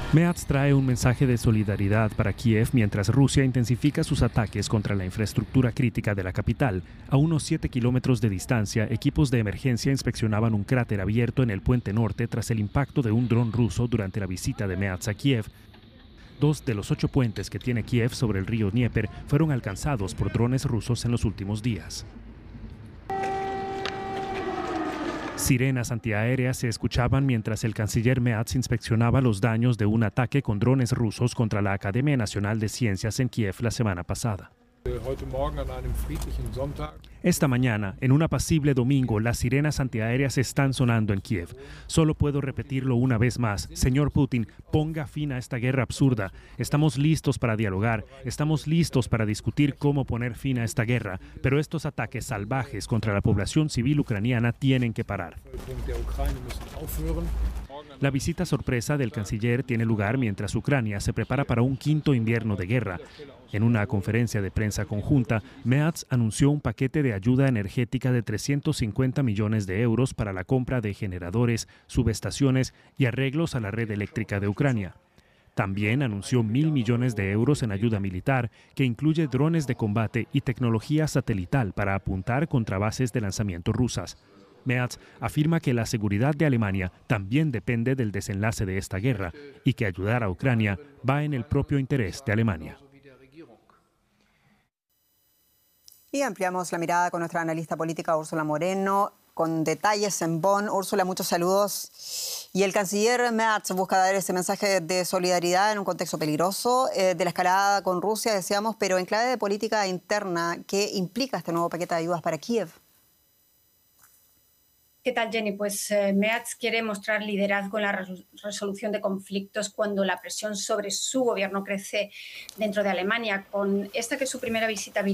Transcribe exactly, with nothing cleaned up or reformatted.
Meads trae un mensaje de solidaridad para Kiev mientras Rusia intensifica sus ataques contra la infraestructura crítica de la capital. A unos siete kilómetros de distancia, equipos de emergencia inspeccionaban un cráter abierto en el puente norte tras el impacto de un dron ruso durante la visita de Meads a Kiev. Dos de los ocho puentes que tiene Kiev sobre el río Dnieper fueron alcanzados por drones rusos en los últimos días. Sirenas antiaéreas se escuchaban mientras el canciller Meads inspeccionaba los daños de un ataque con drones rusos contra la Academia Nacional de Ciencias en Kiev la semana pasada. Esta mañana, en un apacible domingo, las sirenas antiaéreas están sonando en Kiev. Solo puedo repetirlo una vez más. Señor Putin, ponga fin a esta guerra absurda. Estamos listos para dialogar, estamos listos para discutir cómo poner fin a esta guerra, pero estos ataques salvajes contra la población civil ucraniana tienen que parar. La visita sorpresa del canciller tiene lugar mientras Ucrania se prepara para un quinto invierno de guerra. En una conferencia de prensa conjunta, Meads anunció un paquete de ayuda energética de trescientos cincuenta millones de euros para la compra de generadores, subestaciones y arreglos a la red eléctrica de Ucrania. También anunció mil millones de euros en ayuda militar, que incluye drones de combate y tecnología satelital para apuntar contra bases de lanzamiento rusas. Meads afirma que la seguridad de Alemania también depende del desenlace de esta guerra y que ayudar a Ucrania va en el propio interés de Alemania. Y ampliamos la mirada con nuestra analista política Úrsula Moreno, con detalles en Bonn. Úrsula, muchos saludos. Y el canciller Meads busca dar ese mensaje de solidaridad en un contexto peligroso eh, de la escalada con Rusia, decíamos, pero en clave de política interna, ¿qué implica este nuevo paquete de ayudas para Kiev? ¿Qué tal, Jenny? Pues eh, Meads quiere mostrar liderazgo en la resolución de conflictos cuando la presión sobre su gobierno crece dentro de Alemania. Con esta que es su primera visita